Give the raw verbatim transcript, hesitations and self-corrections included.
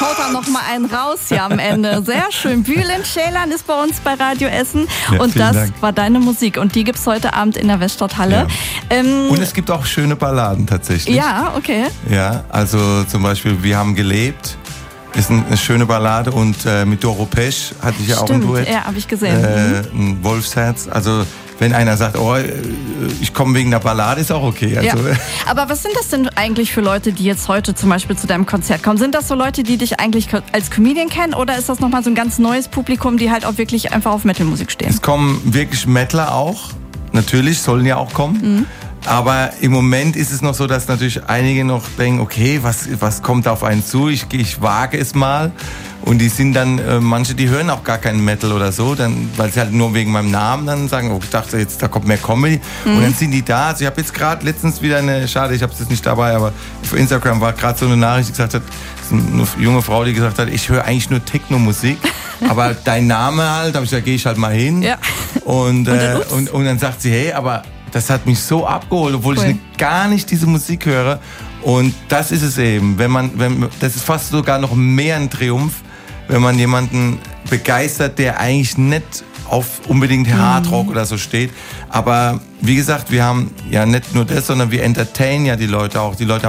haut da noch mal einen raus hier am Ende. Sehr schön. Bülent Ceylan ist bei uns bei Radio Essen. Ja, und das Dank. war deine Musik. Und die gibt's heute Abend in der Weststadthalle. Ja. Ähm, und es gibt auch schöne Balladen tatsächlich. Ja, okay. Ja, also zum Beispiel Wir haben gelebt. Ist eine schöne Ballade und äh, mit Doro Pesch hatte ich ja auch ein Stimmt, Duett. ja, habe ich gesehen. Äh, ein Wolfsherz. Also wenn einer sagt, oh, ich komme wegen der Ballade, ist auch okay. Also, ja. Aber was sind das denn eigentlich für Leute, die jetzt heute zum Beispiel zu deinem Konzert kommen? Sind das so Leute, die dich eigentlich als Comedian kennen oder ist das nochmal so ein ganz neues Publikum, die halt auch wirklich einfach auf Metalmusik stehen? Es kommen wirklich Mettler auch. Natürlich, sollen ja auch kommen. Mhm. Aber im Moment ist es noch so, dass natürlich einige noch denken, okay, was, was kommt auf einen zu? Ich, ich wage es mal. Und die sind dann, äh, manche, die hören auch gar keinen Metal oder so, dann, weil sie halt nur wegen meinem Namen dann sagen, oh, ich dachte jetzt, da kommt mehr Comedy. Mhm. Und dann sind die da. Also ich habe jetzt gerade letztens wieder eine, schade, ich habe es jetzt nicht dabei, aber auf Instagram war gerade so eine Nachricht, die gesagt hat, das ist eine junge Frau, die gesagt hat, ich höre eigentlich nur Techno-Musik, aber dein Name halt, da habe ich gesagt, gehe ich halt mal hin. Ja. Und, und, dann, äh, und, und dann sagt sie, hey, aber das hat mich so abgeholt, obwohl cool. ich nicht, gar nicht diese Musik höre. Und das ist es eben. Wenn man, wenn, das ist fast sogar noch mehr ein Triumph, wenn man jemanden begeistert, der eigentlich nicht auf unbedingt Hardrock mhm. oder so steht. Aber wie gesagt, wir haben ja nicht nur das, sondern wir entertainen ja die Leute auch. Die Leute